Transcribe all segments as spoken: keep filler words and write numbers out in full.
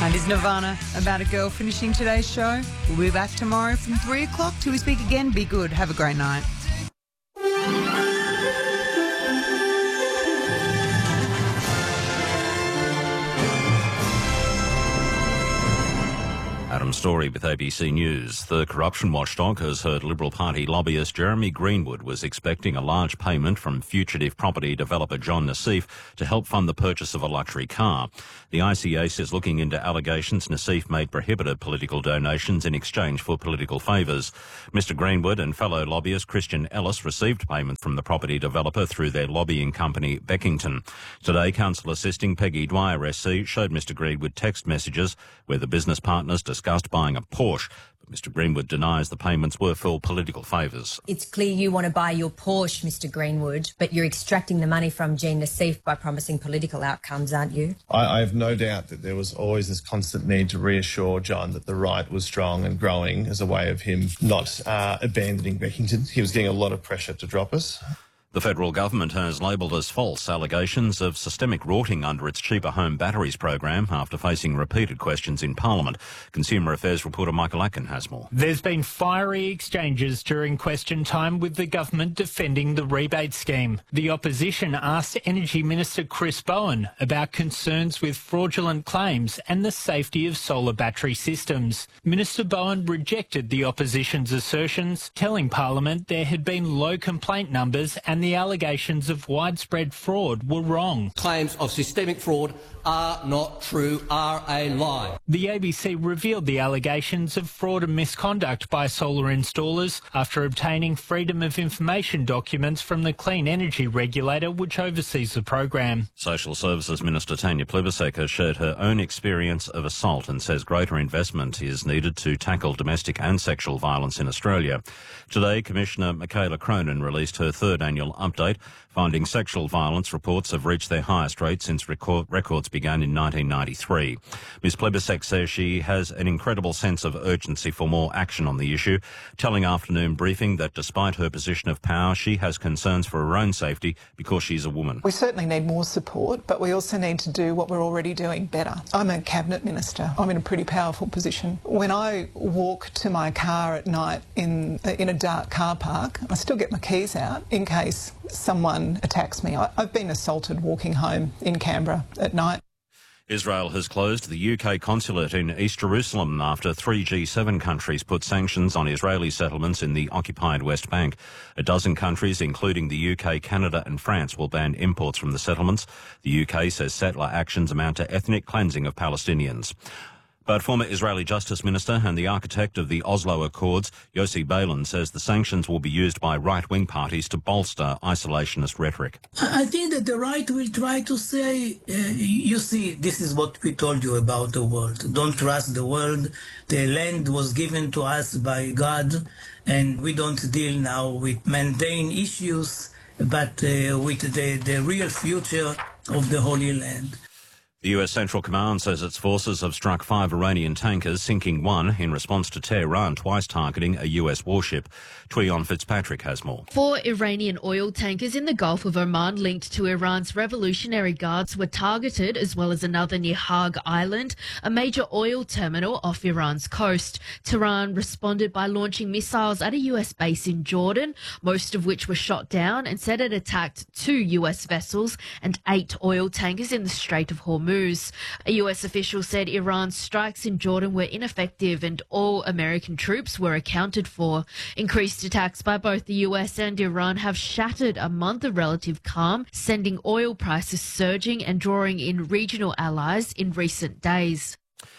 And is Nirvana about a girl finishing today's show? We'll be back tomorrow from three o'clock till we speak again. Be good. Have a great night. Adam Story with A B C News. The corruption watchdog has heard Liberal Party lobbyist Jeremy Greenwood was expecting a large payment from fugitive property developer John Nassif to help fund the purchase of a luxury car. The I C A says looking into allegations Nassif made prohibited political donations in exchange for political favours. Mister Greenwood and fellow lobbyist Christian Ellis received payment from the property developer through their lobbying company Beckington. Today, Council Assisting Peggy Dwyer S C showed Mister Greenwood text messages where the business partners discussed buying a Porsche, but Mister Greenwood denies the payments were for political favours. It's clear you want to buy your Porsche, Mister Greenwood, but you're extracting the money from Jean Nassif by promising political outcomes, aren't you? I, I have no doubt that there was always this constant need to reassure John that the right was strong and growing as a way of him not uh, abandoning Beckington. He was getting a lot of pressure to drop us. The federal government has labelled as false allegations of systemic rorting under its cheaper home batteries program after facing repeated questions in Parliament. Consumer Affairs reporter Michael Atkin has more. There's been fiery exchanges during question time with the government defending the rebate scheme. The opposition asked Energy Minister Chris Bowen about concerns with fraudulent claims and the safety of solar battery systems. Minister Bowen rejected the opposition's assertions, telling Parliament there had been low complaint numbers and the allegations of widespread fraud were wrong. Claims of systemic fraud are not true, are a lie. The A B C revealed the allegations of fraud and misconduct by solar installers after obtaining Freedom of Information documents from the Clean Energy Regulator, which oversees the program. Social Services Minister Tanya Plibersek has shared her own experience of assault and says greater investment is needed to tackle domestic and sexual violence in Australia. Today, Commissioner Michaela Cronin released her third annual update, finding sexual violence reports have reached their highest rate since record records began in nineteen ninety-three. Miz Plibersek says she has an incredible sense of urgency for more action on the issue, telling Afternoon Briefing that despite her position of power, she has concerns for her own safety because she's a woman. We certainly need more support, but we also need to do what we're already doing better. I'm a Cabinet Minister. I'm in a pretty powerful position. When I walk to my car at night in, in a dark car park, I still get my keys out in case someone attacks me. I, I've been assaulted walking home in Canberra at night. Israel has closed the U K consulate in East Jerusalem after three G seven countries put sanctions on Israeli settlements in the occupied West Bank. A dozen countries, including the U K, Canada and France, will ban imports from the settlements. The U K says settler actions amount to ethnic cleansing of Palestinians. But former Israeli Justice Minister and the architect of the Oslo Accords, Yossi Beilin, says the sanctions will be used by right-wing parties to bolster isolationist rhetoric. I think that the right will try to say, uh, you see, this is what we told you about the world. Don't trust the world. The land was given to us by God, and we don't deal now with mundane issues, but uh, with the, the real future of the Holy Land. The U S Central Command says its forces have struck five Iranian tankers, sinking one in response to Tehran twice targeting a U S warship. Tweon Fitzpatrick has more. Four Iranian oil tankers in the Gulf of Oman linked to Iran's Revolutionary Guards were targeted, as well as another near Haag Island, a major oil terminal off Iran's coast. Tehran responded by launching missiles at a U S base in Jordan, most of which were shot down, and said it attacked two U S vessels and eight oil tankers in the Strait of Hormuz. A U S official said Iran's strikes in Jordan were ineffective and all American troops were accounted for. Increased attacks by both the U S and Iran have shattered a month of relative calm, sending oil prices surging and drawing in regional allies in recent days.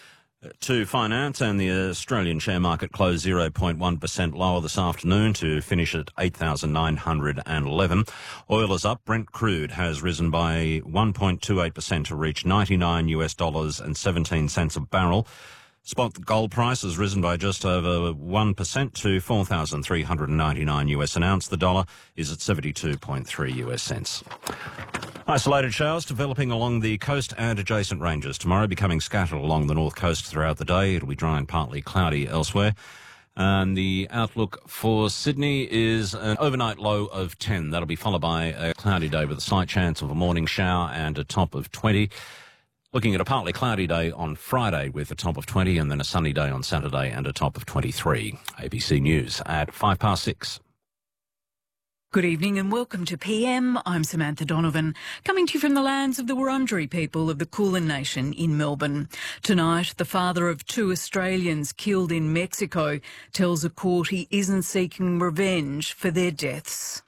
To finance, and the Australian share market closed zero point one percent lower this afternoon to finish at eight thousand nine hundred eleven. Oil is up. Brent crude has risen by one point two eight percent to reach ninety-nine US dollars and seventeen cents a barrel. Spot gold price has risen by just over one percent to four thousand three hundred ninety-nine US an ounce. The dollar is at seventy-two point three US cents. Isolated showers developing along the coast and adjacent ranges. Tomorrow becoming scattered along the north coast throughout the day. It'll be dry and partly cloudy elsewhere. And the outlook for Sydney is an overnight low of ten. That'll be followed by a cloudy day with a slight chance of a morning shower and a top of twenty. Looking at a partly cloudy day on Friday with a top of twenty and then a sunny day on Saturday and a top of twenty-three. A B C News at five past six. Good evening and welcome to P M. I'm Samantha Donovan, coming to you from the lands of the Wurundjeri people of the Kulin Nation in Melbourne. Tonight, the father of two Australians killed in Mexico tells a court he isn't seeking revenge for their deaths.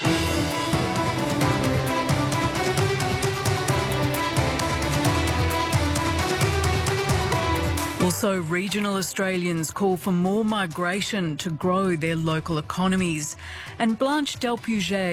Also, regional Australians call for more migration to grow their local economies. And Blanche Delpuget